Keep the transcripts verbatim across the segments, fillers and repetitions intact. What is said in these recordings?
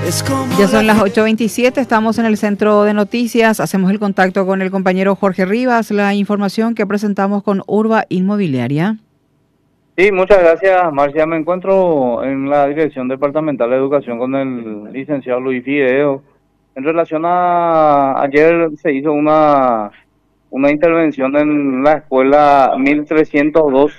Ya son las ocho veintisiete, estamos en el centro de noticias, hacemos el contacto con el compañero Jorge Rivas, la información que presentamos con Urba Inmobiliaria. Sí, muchas gracias, Marcia. Me encuentro en la Dirección Departamental de Educación con el licenciado Luis Fideo. En relación a ayer se hizo una, una intervención en la escuela mil trescientos dos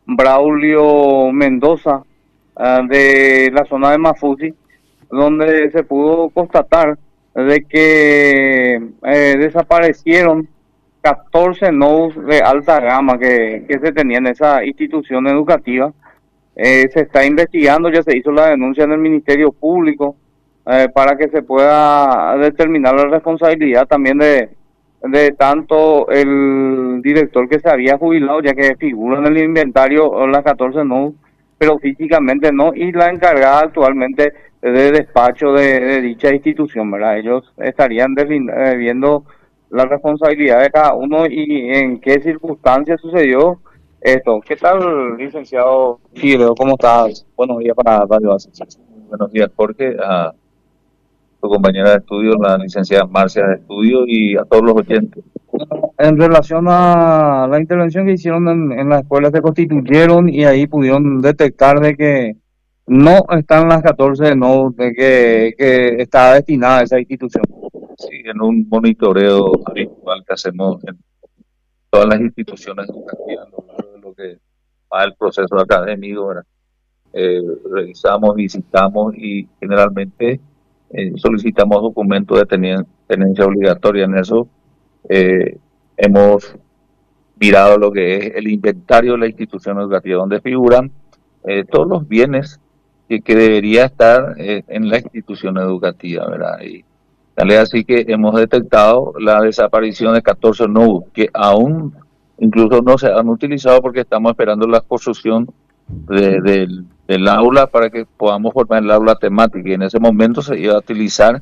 Braulio Mendoza, uh, de la zona de Mafusi, donde se pudo constatar de que eh, desaparecieron catorce nodos de alta gama que, que se tenían en esa institución educativa. Eh, se está investigando, ya se hizo la denuncia en el Ministerio Público eh, para que se pueda determinar la responsabilidad también de, de tanto el director que se había jubilado, ya que figura en el inventario las catorce nodos, pero físicamente no, y la encargada actualmente de despacho de, de dicha institución, ¿verdad? Ellos estarían eh, viendo la responsabilidad de cada uno y en qué circunstancias sucedió esto. ¿Qué tal, licenciado Fideo? ¿Cómo estás? Buenos días para Radio Asis. Buenos días, Jorge, a tu compañera de estudio, la licenciada Marcia de estudio, y a todos los oyentes. En relación a la intervención que hicieron en, en las escuelas, se constituyeron y ahí pudieron detectar de que no están las catorce nodos de que, que está destinada a esa institución. Sí, en un monitoreo habitual que hacemos en todas las instituciones educativas, a lo largo de lo que va el proceso académico, ¿verdad? Eh, revisamos, visitamos y generalmente eh, solicitamos documentos de tenen, tenencia obligatoria. En eso eh, hemos mirado lo que es el inventario de la institución educativa, donde figuran eh, todos los bienes que, que debería estar eh, en la institución educativa, ¿verdad? Y tal es así que hemos detectado la desaparición de catorce nodos que aún incluso no se han utilizado porque estamos esperando la construcción de, de, del aula para que podamos formar el aula temática, y en ese momento se iba a utilizar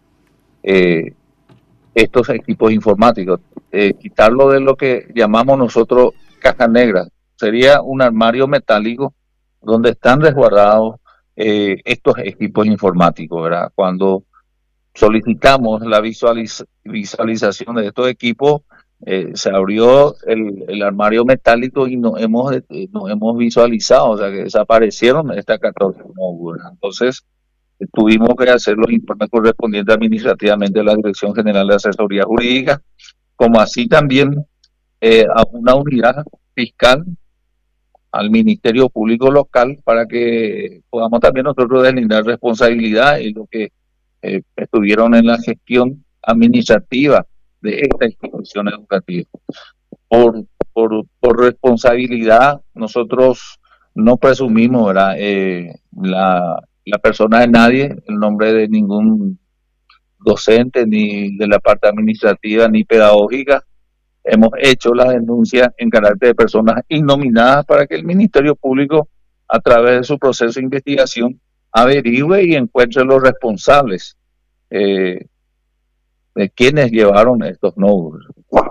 eh, estos equipos informáticos. Eh, quitarlo de lo que llamamos nosotros caja negra, sería un armario metálico donde están resguardados eh, estos equipos informáticos, ¿verdad? Cuando solicitamos la visualiz visualización de estos equipos, eh, se abrió el, el armario metálico y nos hemos, eh, nos hemos visualizado, o sea que desaparecieron estas catorce módulos. Entonces, eh, tuvimos que hacer los informes correspondientes administrativamente a la Dirección General de Asesoría Jurídica, como así también eh, a una unidad fiscal, al Ministerio Público Local, para que podamos también nosotros deslindar responsabilidad y lo que eh, estuvieron en la gestión administrativa de esta institución educativa. Por, por, por responsabilidad, nosotros no presumimos, ¿verdad? Eh, la, la persona de nadie, el nombre de ningún docente, ni de la parte administrativa, ni pedagógica. Hemos hecho la denuncia en carácter de personas innominadas para que el Ministerio Público, a través de su proceso de investigación, averigüe y encuentre los responsables eh, de quienes llevaron estos nodos.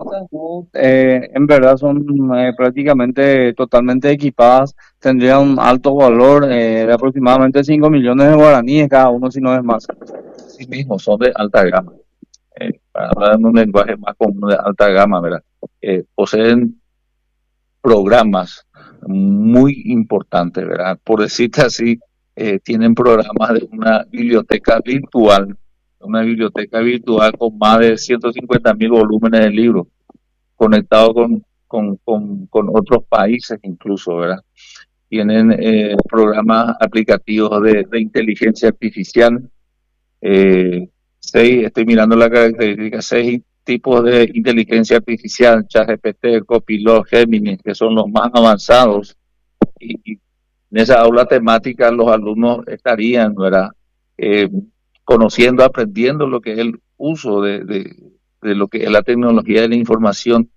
Eh, en verdad son eh, prácticamente totalmente equipadas, tendrían un alto valor eh, de aproximadamente cinco millones de guaraníes cada uno, si no es más. Sí mismo, son de alta gama. Eh, para hablar en un lenguaje más común, de alta gama, ¿verdad? Eh, poseen programas muy importantes, ¿verdad? Por decirte así, eh, tienen programas de una biblioteca virtual, una biblioteca virtual con más de ciento cincuenta mil volúmenes de libros, conectados con, con, con, con otros países incluso, ¿verdad? Tienen eh, programas aplicativos de, de inteligencia artificial, eh, seis, estoy mirando la característica, seis tipos de inteligencia artificial, ChatGPT, Copilot, Gemini, que son los más avanzados, y, y en esa aula temática los alumnos estarían, ¿verdad? Eh, conociendo, aprendiendo lo que es el uso de, de, de lo que es la tecnología de la información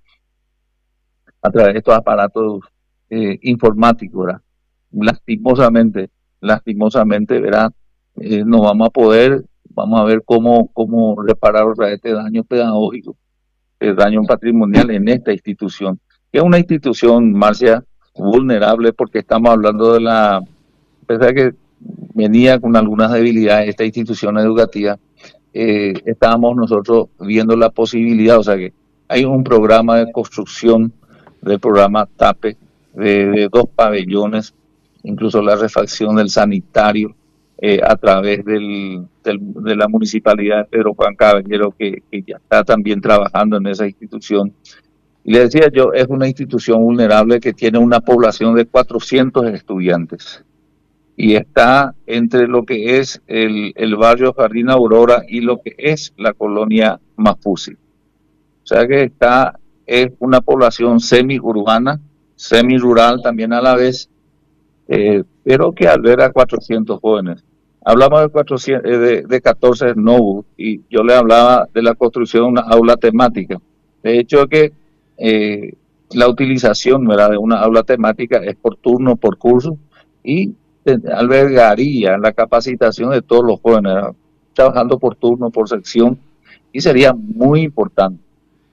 a través de estos aparatos eh, informáticos, ¿verdad? Lastimosamente, lastimosamente, ¿verdad? Eh, no vamos a poder, vamos a ver cómo, cómo reparar otra vez este daño pedagógico, el daño patrimonial en esta institución, que es una institución, Marcia, vulnerable, porque estamos hablando de la, pensar que venía con algunas debilidades esta institución educativa, eh, estábamos nosotros viendo la posibilidad, o sea que hay un programa de construcción del programa TAPE de, de dos pabellones, incluso la refacción del sanitario eh, a través del, del, de la municipalidad de Pedro Juan Caballero, que, que ya está también trabajando en esa institución. Y le decía yo, es una institución vulnerable que tiene una población de cuatrocientos estudiantes y está entre lo que es el, el barrio Jardín Aurora y lo que es la colonia Mafusi. O sea que está, es una población semi-urbana, semi-rural también a la vez, eh, pero que alberga cuatrocientos jóvenes. Hablamos de, cuatrocientos, de, de catorce novus y yo le hablaba de la construcción de una aula temática. De hecho que eh, la utilización, ¿verdad?, de una aula temática es por turno, por curso, y eh, albergaría la capacitación de todos los jóvenes, ¿verdad?, trabajando por turno, por sección, y sería muy importante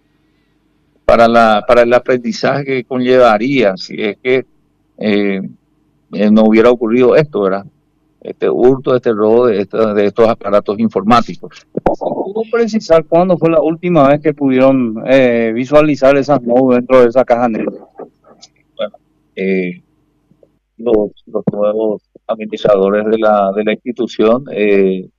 para la para el aprendizaje que conllevaría si es que eh, eh, no hubiera ocurrido esto, ¿verdad?, este hurto, este robo de, estos, de estos aparatos informáticos. ¿Puedo precisar cuándo fue la última vez que pudieron eh, visualizar esas nodes dentro de esa caja negra? Bueno, eh, los, los nuevos administradores de la, de la institución eh,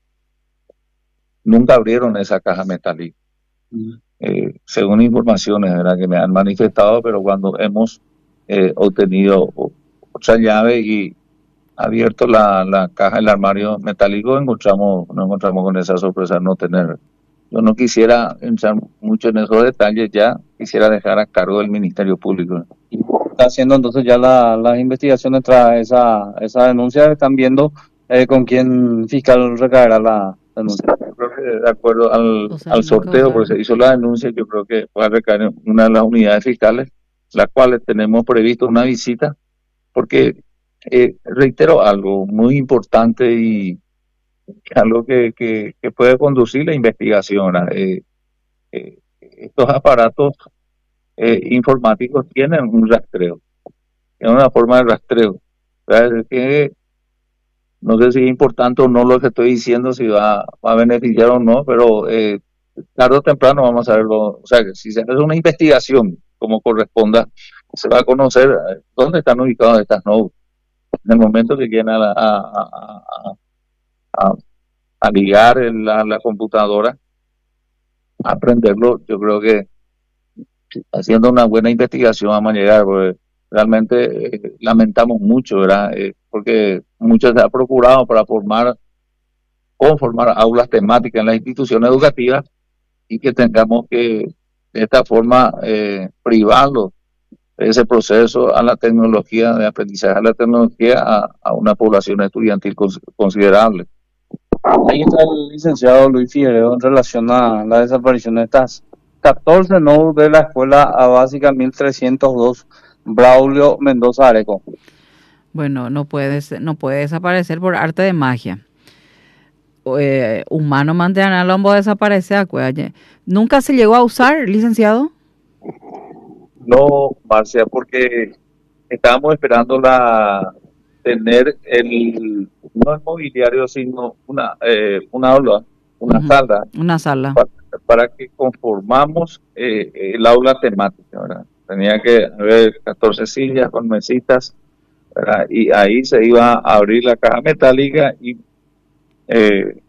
nunca abrieron esa caja metálica. Mm. Eh, según informaciones, ¿verdad?, que me han manifestado, pero cuando hemos eh, obtenido otra llave y abierto la, la caja, el armario metálico, encontramos, nos encontramos con esa sorpresa de no tener. Yo no quisiera entrar mucho en esos detalles, ya quisiera dejar a cargo del Ministerio Público. Está haciendo entonces ya la, las investigaciones tras esa, esa denuncia, están viendo eh, con quién fiscal recaerá la denuncia. Yo creo que de acuerdo al, o sea, al sorteo, porque se hizo la denuncia, yo creo que va a recaer en una de las unidades fiscales, las cuales tenemos previsto una visita, porque Eh, reitero algo muy importante y algo que, que, que puede conducir la investigación. Eh, eh, estos aparatos eh, informáticos tienen un rastreo, tienen una forma de rastreo. ¿Sabes? Que no sé si es importante o no lo que estoy diciendo, si va, va a beneficiar o no, pero eh, tarde o temprano vamos a verlo. O sea, que si se hace una investigación como corresponda, se va a conocer dónde están ubicadas estas nodes. En el momento que llegan a, a, a, a, a ligar en la, la computadora, a aprenderlo, yo creo que haciendo una buena investigación vamos a llegar, porque realmente eh, lamentamos mucho, ¿verdad? Eh, porque mucho se ha procurado para formar, conformar aulas temáticas en las instituciones educativas y que tengamos que de esta forma eh, privarlos ese proceso a la tecnología, de aprendizaje a la tecnología a, a una población estudiantil cons considerable. Ahí está el licenciado Luis Figueredo en relación a la desaparición de estas catorce nodos de la escuela básica mil trescientos dos Braulio Mendoza Areco. Bueno, no puede, no puede desaparecer por arte de magia. Eh, humano mantener lombo desaparecer, acuérdate. ¿Nunca se llegó a usar, licenciado? No, Marcia, porque estábamos esperando la tener el no el mobiliario, sino una eh, una aula, una uh-huh. sala, una sala para, para que conformamos eh, el aula temática, ¿verdad? Tenía que haber catorce sillas con mesitas, ¿verdad? Y ahí se iba a abrir la caja metálica y eh,